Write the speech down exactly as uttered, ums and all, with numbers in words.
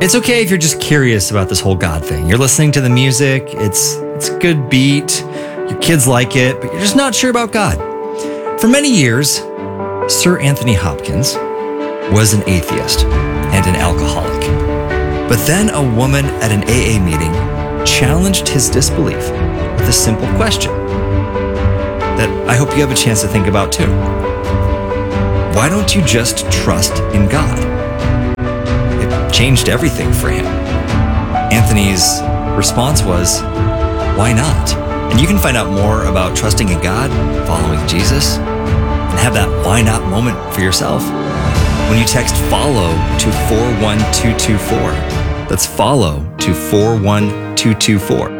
It's okay if you're just curious about this whole God thing. You're listening to the music, it's it's a good beat, your kids like it, but you're just not sure about God. For many years, Sir Anthony Hopkins was an atheist and an alcoholic. But then a woman at an A A meeting challenged his disbelief with a simple question that I hope you have a chance to think about too. Why don't you just trust in God? It changed everything for him. Anthony's response was, why not? And you can find out more about trusting in God, following Jesus, and have that why not moment for yourself when you text follow to four one two two four. That's follow to four one two two four.